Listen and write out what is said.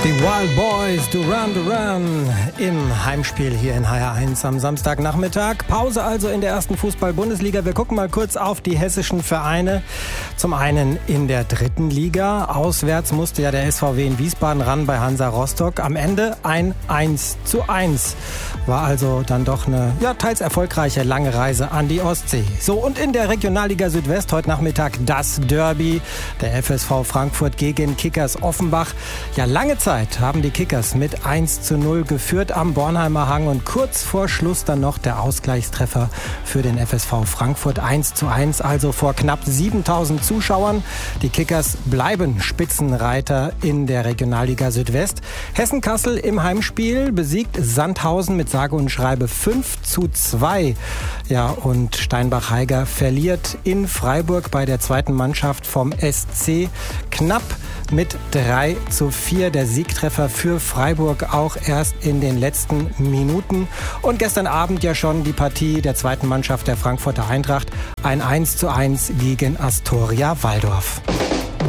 Die Wild Boys, Duran Duran im Heimspiel hier in HR1 am Samstagnachmittag. Pause also in der ersten Fußball-Bundesliga. Wir gucken mal kurz auf die hessischen Vereine. Zum einen in der dritten Liga. Auswärts musste ja der SVW in Wiesbaden ran bei Hansa Rostock. Am Ende ein 1:1. War also dann doch eine teils erfolgreiche lange Reise an die Ostsee. So, und in der Regionalliga Südwest heute Nachmittag das Derby. Der FSV Frankfurt gegen Kickers Offenbach. Ja, lange Zeit haben die Kickers mit 1:0 geführt am Bornheimer Hang und kurz vor Schluss dann noch der Ausgleichstreffer für den FSV Frankfurt 1:1, also vor knapp 7.000 Zuschauern. Die Kickers bleiben Spitzenreiter in der Regionalliga Südwest. Hessen-Kassel im Heimspiel besiegt Sandhausen mit sage und schreibe 5:2. Ja, und Steinbach-Heiger verliert in Freiburg bei der zweiten Mannschaft vom SC knapp mit 3:4. Der Siegtreffer für Freiburg auch erst in den letzten Minuten. Und gestern Abend ja schon die Partie der zweiten Mannschaft der Frankfurter Eintracht. Ein 1:1 gegen Astoria Waldorf.